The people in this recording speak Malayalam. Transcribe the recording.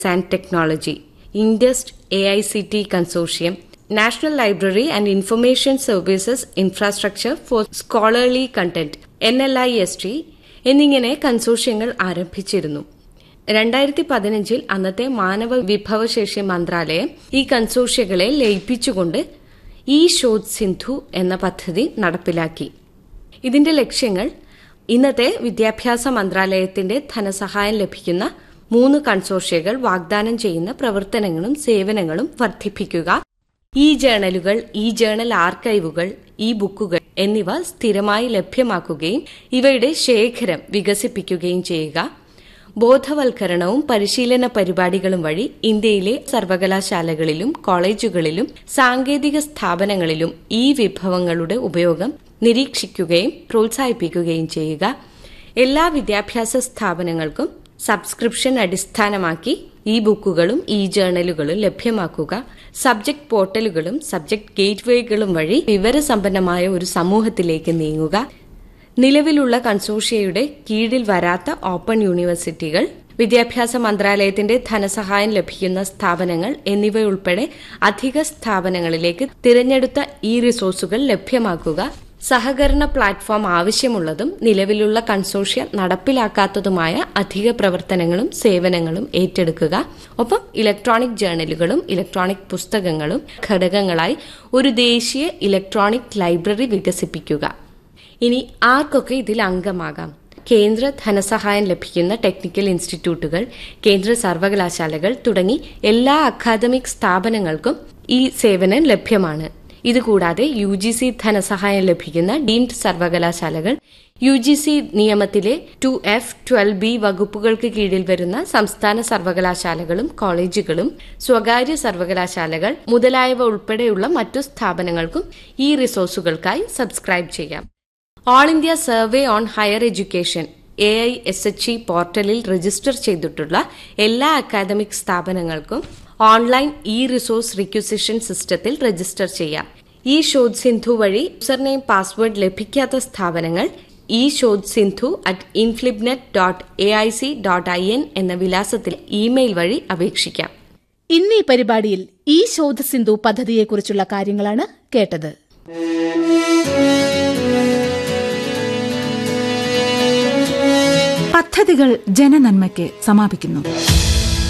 and Technology, INDUST AICT Consortium, National Library and Information Services Infrastructure for Scholarly Content NLIST എന്നിങ്ങനെ കൺസോർഷ്യങ്ങൾ ആരംഭിച്ചിരുന്നു. 2015 അന്നത്തെ മാനവ വിഭവശേഷി മന്ത്രാലയം ഈ കൺസോർഷ്യങ്ങളെ ലയിപ്പിച്ചുകൊണ്ട് ഈ ശോധ് സിന്ധു എന്ന പദ്ധതി നടപ്പിലാക്കി. ഇതിന്റെ ലക്ഷ്യങ്ങൾ ഇന്നത്തെ വിദ്യാഭ്യാസ മന്ത്രാലയത്തിന്റെ ധനസഹായം ലഭിക്കുന്ന 3 കൺസോർഷ്യകൾ വാഗ്ദാനം ചെയ്യുന്ന പ്രവർത്തനങ്ങളും സേവനങ്ങളും വർദ്ധിപ്പിക്കുക, ഇ ജേണലുകൾ, ഇ ജേണൽ ആർക്കൈവുകൾ, ഇ ബുക്കുകൾ എന്നിവ സ്ഥിരമായി ലഭ്യമാക്കുകയും ഇവയുടെ ശേഖരം വികസിപ്പിക്കുകയും ചെയ്യുക, ബോധവൽക്കരണവും പരിശീലന പരിപാടികളും വഴി ഇന്ത്യയിലെ സർവകലാശാലകളിലും കോളേജുകളിലും സാങ്കേതിക സ്ഥാപനങ്ങളിലും ഈ വിഭവങ്ങളുടെ ഉപയോഗം നിരീക്ഷിക്കുകയും പ്രോത്സാഹിപ്പിക്കുകയും ചെയ്യുക, എല്ലാ വിദ്യാഭ്യാസ സ്ഥാപനങ്ങൾക്കും സബ്സ്ക്രിപ്ഷൻ അടിസ്ഥാനമാക്കി ഇ ബുക്കുകളും ഇ ജേണലുകളും ലഭ്യമാക്കുക, സബ്ജക്ട് പോർട്ടലുകളും സബ്ജക്ട് ഗേറ്റ്വേകളും വഴി വിവരസമ്പന്നമായ ഒരു സമൂഹത്തിലേക്ക് നീങ്ങുക, നിലവിലുള്ള കൺസോർഷ്യയുടെ കീഴിൽ വരാത്ത ഓപ്പൺ യൂണിവേഴ്സിറ്റികൾ, വിദ്യാഭ്യാസ മന്ത്രാലയത്തിന്റെ ധനസഹായം ലഭിക്കുന്ന സ്ഥാപനങ്ങൾ എന്നിവയുൾപ്പെടെ അധിക സ്ഥാപനങ്ങളിലേക്ക് തിരഞ്ഞെടുത്ത ഇ റിസോഴ്സുകൾ ലഭ്യമാക്കുക, സഹകരണ പ്ലാറ്റ്ഫോം ആവശ്യമുള്ളതും നിലവിലുള്ള കൺസോർഷ്യ നടപ്പിലാക്കാത്തതുമായ അധിക പ്രവർത്തനങ്ങളും സേവനങ്ങളും ഏറ്റെടുക്കുക, ഒപ്പം ഇലക്ട്രോണിക് ജേണലുകളും ഇലക്ട്രോണിക് പുസ്തകങ്ങളും ഘടകങ്ങളായി ഒരു ദേശീയ ഇലക്ട്രോണിക് ലൈബ്രറി വികസിപ്പിക്കുക. ഇനി ആർക്കൊക്കെ ഇതിൽ അംഗമാകാം? കേന്ദ്ര ധനസഹായം ലഭിക്കുന്ന ടെക്നിക്കൽ ഇൻസ്റ്റിറ്റ്യൂട്ടുകൾ, കേന്ദ്ര സർവകലാശാലകൾ തുടങ്ങി എല്ലാ അക്കാദമിക് സ്ഥാപനങ്ങൾക്കും ഈ സേവനം ലഭ്യമാണ്. ഇതുകൂടാതെ UGC ധനസഹായം ലഭിക്കുന്ന ഡീംഡ് സർവകലാശാലകൾ, UGC നിയമത്തിലെ 2F, 12B വകുപ്പുകൾക്ക് കീഴിൽ വരുന്ന സംസ്ഥാന സർവകലാശാലകളും കോളേജുകളും സ്വകാര്യ സർവകലാശാലകൾ മുതലായവ ഉൾപ്പെടെയുള്ള മറ്റു സ്ഥാപനങ്ങൾക്കും ഈ റിസോഴ്സുകൾക്കായി സബ്സ്ക്രൈബ് ചെയ്യാം. All India survey on higher education AISHE പോർട്ടലിൽ രജിസ്റ്റർ ചെയ്തിട്ടുള്ള എല്ലാ അക്കാദമിക് സ്ഥാപനങ്ങൾക്കും ഓൺലൈൻ ഇ റിസോഴ്സ് റിക്വസിഷൻ സിസ്റ്റത്തിൽ രജിസ്റ്റർ ചെയ്യാം. ഈ ശോധ് സിന്ധു വഴി യൂസർനെയിം പാസ്വേഡ് ലഭിക്കാത്ത സ്ഥാപനങ്ങൾ eShodhSindhu@inflibnet.aic.in എന്ന വിലാസത്തിൽ ഇമെയിൽ വഴി അപേക്ഷിക്കാം. ഇന്ന് ഈ പരിപാടിയിൽ ഈ ശോധ് സിന്ധു പദ്ധതിയെക്കുറിച്ചുള്ള കാര്യങ്ങളാണ് കേട്ടത്. പദ്ധതികൾ ജനനന്മയ്ക്ക് സമാപിക്കുന്നു.